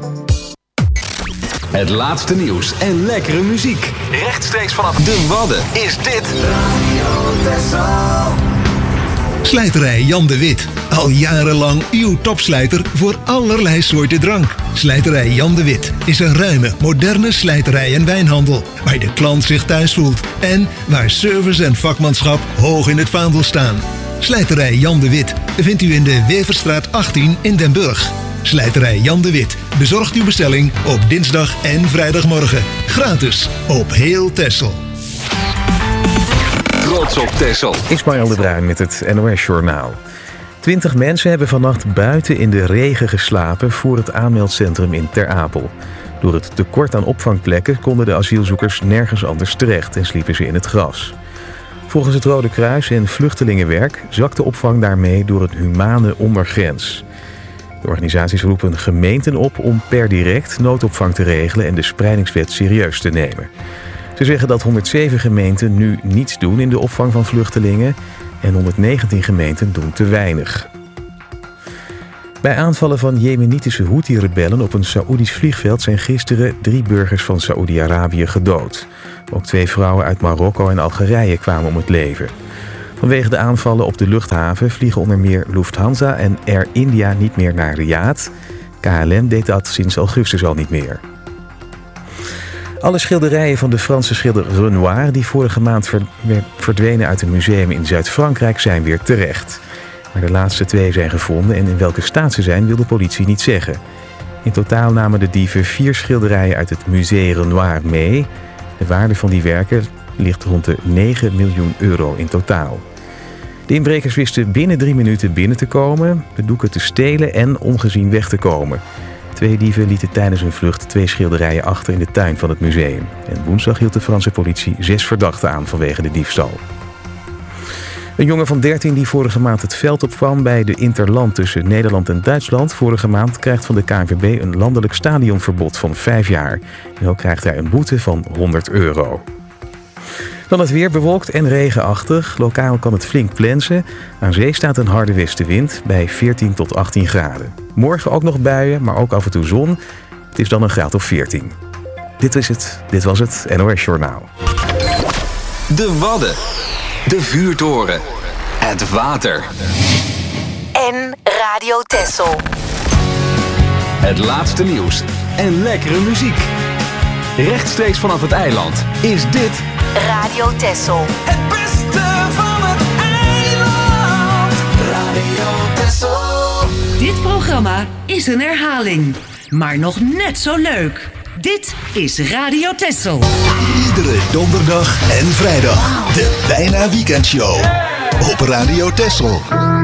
Het laatste nieuws en lekkere muziek. Rechtstreeks vanaf de Wadden is dit Radio Texel. Slijterij Jan de Wit. Al jarenlang uw topslijter voor allerlei soorten drank. Slijterij Jan de Wit is een ruime, moderne slijterij en wijnhandel. Waar de klant zich thuis voelt. En waar service en vakmanschap hoog in het vaandel staan. Slijterij Jan de Wit vindt u in de Weverstraat 18 in Den Burg. Slijterij Jan de Wit bezorgt uw bestelling op dinsdag en vrijdagmorgen. Gratis op heel Texel. Trots op Texel. Ismaël de Bruin met het NOS-journaal. 20 mensen hebben vannacht buiten in de regen geslapen voor het aanmeldcentrum in Ter Apel. Door het tekort aan opvangplekken konden de asielzoekers nergens anders terecht en sliepen ze in het gras. Volgens het Rode Kruis en Vluchtelingenwerk zakt de opvang daarmee door een humane ondergrens. De organisaties roepen gemeenten op om per direct noodopvang te regelen en de spreidingswet serieus te nemen. Ze zeggen dat 107 gemeenten nu niets doen in de opvang van vluchtelingen en 119 gemeenten doen te weinig. Bij aanvallen van jemenitische Houthi-rebellen op een Saoedisch vliegveld zijn gisteren 3 burgers van Saoedi-Arabië gedood. Ook 2 vrouwen uit Marokko en Algerije kwamen om het leven. Vanwege de aanvallen op de luchthaven vliegen onder meer Lufthansa en Air India niet meer naar Riyadh. KLM deed dat sinds augustus al niet meer. Alle schilderijen van de Franse schilder Renoir die vorige maand verdwenen uit een museum in Zuid-Frankrijk zijn weer terecht. Maar de laatste 2 zijn gevonden en in welke staat ze zijn wil de politie niet zeggen. In totaal namen de dieven 4 schilderijen uit het Musée Renoir mee. De waarde van die werken ligt rond de 9 miljoen euro in totaal. De inbrekers wisten binnen 3 minuten binnen te komen, de doeken te stelen en ongezien weg te komen. 2 dieven lieten tijdens hun vlucht 2 schilderijen achter in de tuin van het museum. En woensdag hield de Franse politie 6 verdachten aan vanwege de diefstal. Een jongen van 13 die vorige maand het veld opkwam bij de Interland tussen Nederland en Duitsland vorige maand krijgt van de KNVB een landelijk stadionverbod van 5 jaar. En ook krijgt hij een boete van 100 euro. Dan het weer bewolkt en regenachtig. Lokaal kan het flink plensen. Aan zee staat een harde westenwind bij 14 tot 18 graden. Morgen ook nog buien, maar ook af en toe zon. Het is dan een graad of 14. Dit was het NOS Journaal. De Wadden. De vuurtoren. Het water. En Radio Texel. Het laatste nieuws en lekkere muziek. Rechtstreeks vanaf het eiland is dit Radio Texel. Het beste van het eiland. Radio Texel. Dit programma is een herhaling, maar nog net zo leuk. Dit is Radio Texel. Iedere donderdag en vrijdag. De Bijna Weekendshow. Op Radio Texel.